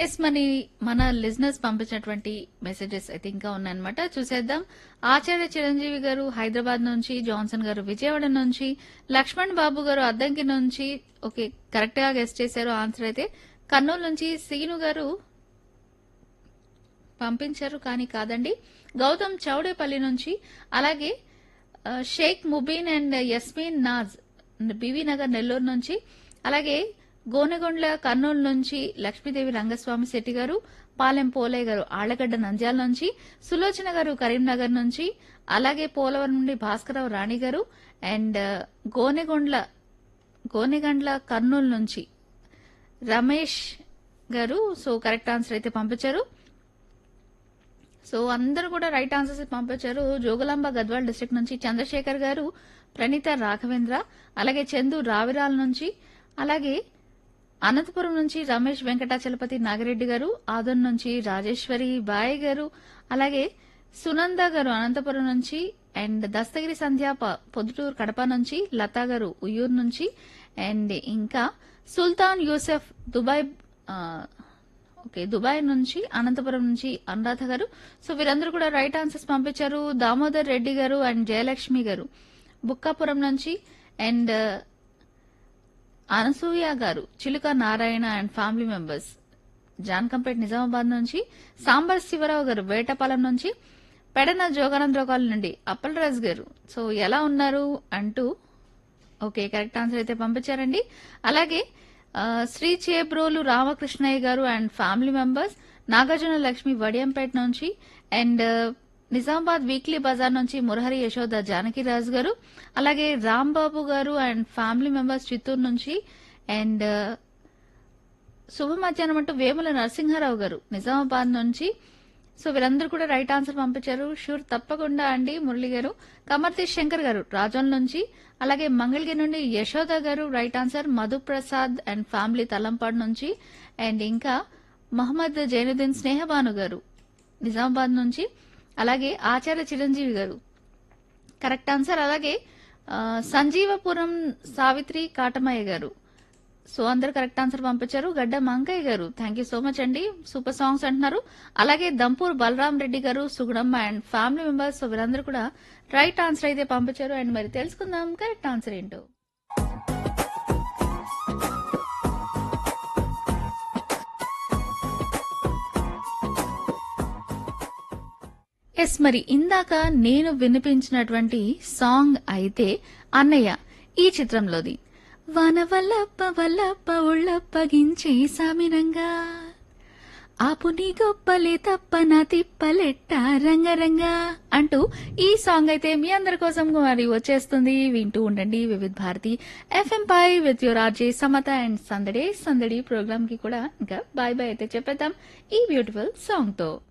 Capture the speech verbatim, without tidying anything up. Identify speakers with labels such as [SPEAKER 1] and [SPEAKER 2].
[SPEAKER 1] Yes మరి మన listeners పంపించినటువంటి మెసేజెస్ అయితే ఇంకా ఉన్నాయన్నమాట. చూసేద్దాం. ఆచార్య చిరంజీవి గారు హైదరాబాద్ నుంచి, జాన్సన్ గారు విజయవాడ నుంచి, లక్ష్మణ్ బాబు గారు అద్దంకి నుంచి ఓకే కరెక్ట్ గా గెస్ట్ చేశారు. ఆన్సర్ అయితే కర్నూలు నుంచి సీను గారు పంపించారు కానీ కాదండి. గౌతమ్ చౌడేపల్లి నుంచి, అలాగే ఆ, షేక్ ముబీన్ అండ్ యస్మీన్ నాజ్ బివి నగర్ నెల్లూరు నుంచి, అలాగే గోనెగొండ్ల కర్నూలు నుంచి లక్ష్మీదేవి రంగస్వామి శెట్టి గారు, పాలెం పోలయ్య గారు ఆళ్లగడ్డ నంద్యాల నుంచి, సులోచన గారు కరీంనగర్ నుంచి, అలాగే పోలవరం నుండి భాస్కరరావు రాణి గారు అండ్ గోనెగొండ్ల గోనెగండ్ల కర్నూలు నుంచి రమేష్ గారు సో కరెక్ట్ ఆన్సర్ అయితే పంపించారు. సో అందరూ కూడా రైట్ ఆన్సర్స్ పంపించారు. జోగులాంబ గద్వాల్ డిస్ట్రిక్ట్ నుంచి చంద్రశేఖర్ గారు, ప్రణీత రాఘవేంద్ర, అలాగే చందు రావిరాల నుంచి, అలాగే అనంతపురం నుంచి రమేష్ వెంకటాచలపతి నాగిరెడ్డి గారు, ఆదన్ నుంచి రాజేశ్వరి బాయ్ గారు, అలాగే సునంద గారు అనంతపురం నుంచి అండ్ దస్తగిరి సంధ్య ప- పొద్దుటూరు కడప నుంచి, లతా గారు ఉయ్యూరు నుంచి అండ్ ఇంకా సుల్తాన్ యూసెఫ్ దుబాయ్ ఆ, ఓకే దుబాయ్ నుంచి, అనంతపురం నుంచి అనురాధ గారు. సో వీరందరూ కూడా రైట్ ఆన్సర్స్ పంపించారు. దామోదర్ రెడ్డి గారు అండ్ జయలక్ష్మి గారు బుక్కాపురం నుంచి అండ్ అనసూయ గారు చిలుక Narayana and family members Jankampet Nizamabad నుంచి, సాంబర్ శివరావు గారు వేటపాలెం నుంచి, పెడన జోగానంద్రోకాల నుండి అప్పలరాజు గారు సో ఎలా ఉన్నారు అంటూ ఓకే కరెక్ట్ ఆన్సర్ అయితే పంపించారండి. అలాగే ఆ, శ్రీ చేబ్రోలు రామకృష్ణయ్య గారు and family members Nagarjuna Lakshmi Vadiyampeta నుంచి అండ్ నిజామాబాద్ వీక్లీ బజార్ నుంచి మురహరి యశోద జానకిరాజు గారు, అలాగే రాంబాబు గారు అండ్ ఫ్యామిలీ మెంబర్స్ చిత్తూరు నుంచి అండ్ శుభ మధ్యాహ్నం అంటూ వేముల నరసింహారావు గారు నిజామాబాద్ నుంచి. సో వీరందరూ కూడా రైట్ ఆన్సర్ పంపించారు. షూర్ తప్పకుండా అండి. మురళి గారు, కమర్తి శంకర్ గారు రాజోన్ నుంచి, అలాగే మంగళగిరి నుండి యశోద గారు right answer, Madhu Prasad and family Talampadu నుంచి అండ్ ఇంకా మహమ్మద్ జైనుద్దీన్ స్నేహబాను గారు నిజామాబాద్ నుంచి, అలాగే ఆచార్య చిరంజీవి గారు కరెక్ట్ ఆన్సర్, అలాగే ఆ, సంజీవపురం సావిత్రి కాటమయ్య గారు సో అందరు కరెక్ట్ ఆన్సర్ పంపించారు. గడ్డ మంకయ్య గారు థ్యాంక్ యూ సో మచ్ అండి, సూపర్ సాంగ్స్ అంటున్నారు. అలాగే దంపూర్ బలరాం రెడ్డి గారు, Sugunamma and family members so వీరందరూ కూడా రైట్ ఆన్సర్ అయితే పంపించారు. అండ్ మరి తెలుసుకుందాం కరెక్ట్ ఆన్సర్ ఏంటో. ఎస్ మరి ఇందాక నేను వినిపించినటువంటి సాంగ్ అయితే అన్నయ్య ఈ చిత్రంలోది. వనవల్లప్ప వల్లప్ప ఉళ్ళప్పగించే సామిరంగా ఆపు నీ గొప్పలే తప్ప నా తిప్పలెట్ట రంగరంగా అంటూ ఈ సాంగ్ అయితే మీ అందరి కోసం మరి వచ్చేస్తుంది. వింటూ ఉండండి వివిధ Bharati FM pi with your RJ Samata and సందడే సందడి ప్రోగ్రామ్ కి కూడా ఇంకా బాయ్ బాయ్ అయితే చెప్పేద్దాం ఈ బ్యూటిఫుల్ సాంగ్ తో.